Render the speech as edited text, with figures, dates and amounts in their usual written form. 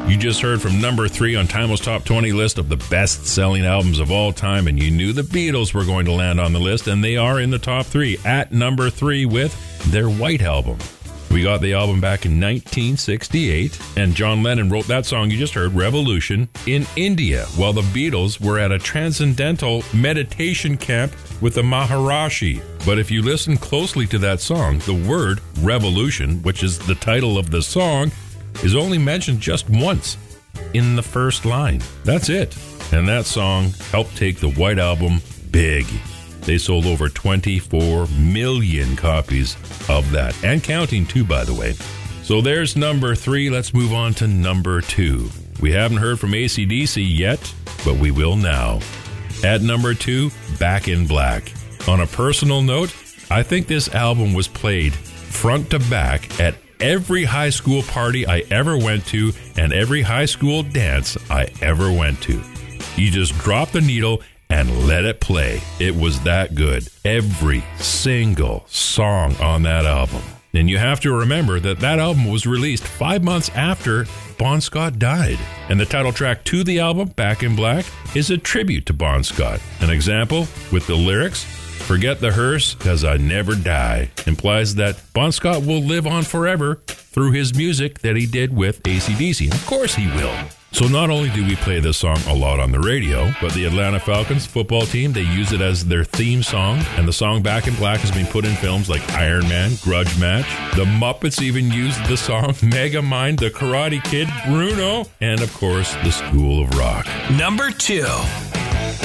You just heard from number 3 on Timeless Top 20 list of the best-selling albums of all time, and you knew the Beatles were going to land on the list, and they are in the top 3 at number 3 with their White Album. We got the album back in 1968, and John Lennon wrote that song you just heard, Revolution, in India, while the Beatles were at a transcendental meditation camp with the Maharishi. But if you listen closely to that song, the word revolution, which is the title of the song, is only mentioned just once in the first line. That's it. And that song helped take the White Album big. They sold over 24 million copies of that, and counting too, by the way. So there's number 3. Let's move on to number 2. We haven't heard from AC/DC yet, but we will now. At number 2, Back in Black. On a personal note, I think this album was played front to back at every high school party I ever went to and every high school dance I ever went to. You just drop the needle and let it play. It was that good. Every single song on that album. And you have to remember that that album was released 5 months after Bon Scott died. And the title track to the album, Back in Black, is a tribute to Bon Scott. An example with the lyrics, "Forget the hearse, 'cause I never die," implies that Bon Scott will live on forever through his music that he did with AC/DC. And of course he will. So not only do we play this song a lot on the radio, but the Atlanta Falcons football team, they use it as their theme song, and the song Back in Black has been put in films like Iron Man, Grudge Match. The Muppets even used the song, Megamind, The Karate Kid, Bruno, and of course, the School of Rock. Number 2.